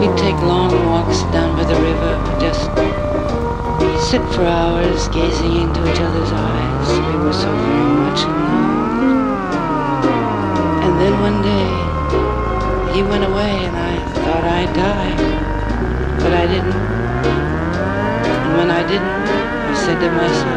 We'd take long walks down by the river, just sit for hours gazing into each other's eyes. We were so very much in love. And then one day, he went away and I thought I'd die. But I didn't. And when I didn't, I said to myself,